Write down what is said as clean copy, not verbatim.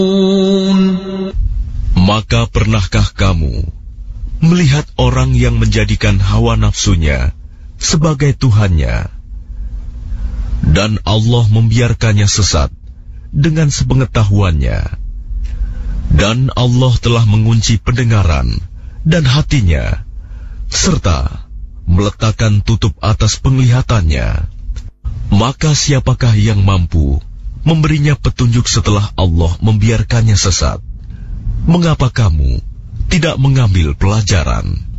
Maka pernahkah kamu melihat orang yang menjadikan hawa nafsunya sebagai Tuhannya, dan Allah membiarkannya sesat dengan sepengetahuannya, dan Allah telah mengunci pendengaran dan hatinya, serta meletakkan tutup atas penglihatannya. Maka siapakah yang mampu memberinya petunjuk setelah Allah membiarkannya sesat? Mengapa kamu tidak mengambil pelajaran?